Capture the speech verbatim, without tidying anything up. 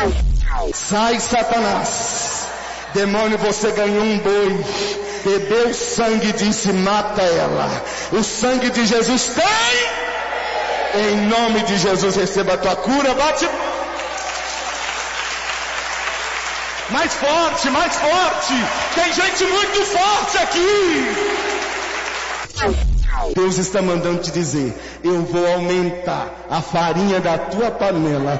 Sai, Satanás. Demônio, você ganhou um boi, bebeu sangue e disse: mata ela. O sangue de Jesus tem. Em nome de Jesus, receba a tua cura. Bate mais forte, mais forte. Tem gente muito forte aqui. Deus está mandando te dizer: eu vou aumentar a farinha da tua panela